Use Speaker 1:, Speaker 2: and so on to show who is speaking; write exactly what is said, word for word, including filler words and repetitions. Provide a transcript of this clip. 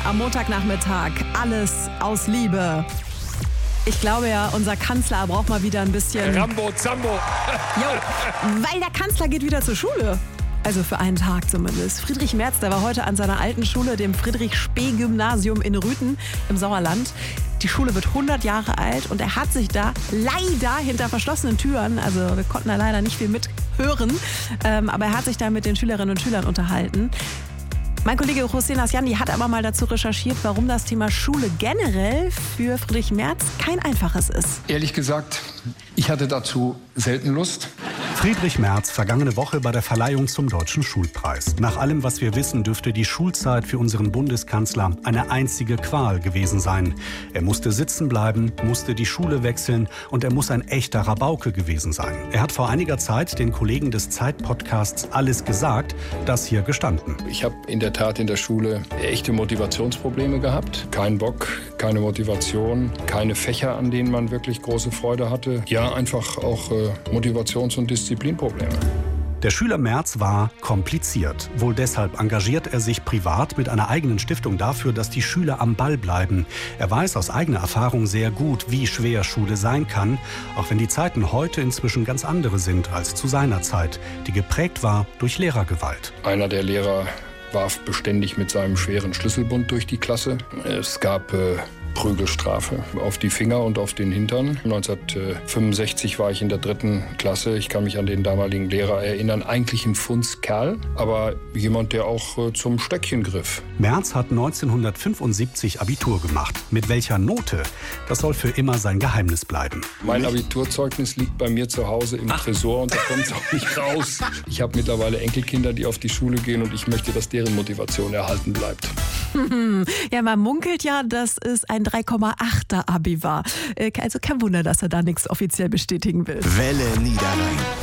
Speaker 1: am Montagnachmittag. Alles aus Liebe. Ich glaube ja, unser Kanzler braucht mal wieder ein bisschen...
Speaker 2: Rambo, Zambo.
Speaker 1: Jo, weil der Kanzler geht wieder zur Schule. Also für einen Tag zumindest. Friedrich Merz, der war heute an seiner alten Schule, dem Friedrich-Spee-Gymnasium in Rüthen im Sauerland. Die Schule wird hundert Jahre alt und er hat sich da leider hinter verschlossenen Türen, also wir konnten da leider nicht viel mithören, ähm, aber er hat sich da mit den Schülerinnen und Schülern unterhalten. Mein Kollege Hossein Asjani hat aber mal dazu recherchiert, warum das Thema Schule generell für Friedrich Merz kein einfaches ist.
Speaker 3: Ehrlich gesagt, ich hatte dazu selten Lust.
Speaker 4: Friedrich Merz vergangene Woche bei der Verleihung zum Deutschen Schulpreis. Nach allem, was wir wissen, dürfte die Schulzeit für unseren Bundeskanzler eine einzige Qual gewesen sein. Er musste sitzen bleiben, musste die Schule wechseln und er muss ein echter Rabauke gewesen sein. Er hat vor einiger Zeit den Kollegen des Zeit-Podcasts Alles gesagt, das hier gestanden.
Speaker 3: Ich habe in der Tat in der Schule echte Motivationsprobleme gehabt. Kein Bock, keine Motivation, keine Fächer, an denen man wirklich große Freude hatte. Ja, einfach auch äh, Motivations- und Disziplinprobleme.
Speaker 4: Der Schüler Merz war kompliziert. Wohl deshalb engagiert er sich privat mit einer eigenen Stiftung dafür, dass die Schüler am Ball bleiben. Er weiß aus eigener Erfahrung sehr gut, wie schwer Schule sein kann, auch wenn die Zeiten heute inzwischen ganz andere sind als zu seiner Zeit, die geprägt war durch Lehrergewalt.
Speaker 3: Einer der Lehrer warf beständig mit seinem schweren Schlüsselbund durch die Klasse. Es gab äh, Prügelstrafe auf die Finger und auf den Hintern. neunzehnhundertfünfundsechzig war ich in der dritten Klasse. Ich kann mich an den damaligen Lehrer erinnern. Eigentlich ein Fundskerl, aber jemand, der auch äh, zum Stöckchen griff.
Speaker 4: Merz hat neunzehnhundertfünfundsiebzig Abitur gemacht. Mit welcher Note? Das soll für immer sein Geheimnis bleiben.
Speaker 3: Mein Abiturzeugnis liegt bei mir zu Hause im Tresor und da kommt es auch nicht raus. Ich habe mittlerweile Enkelkinder, die auf die Schule gehen und ich möchte, dass deren Motivation erhalten bleibt.
Speaker 1: Ja, man munkelt ja, dass es ein drei Komma achter Abi war. Also kein Wunder, dass er da nichts offiziell bestätigen will.
Speaker 5: Welle Niederrhein.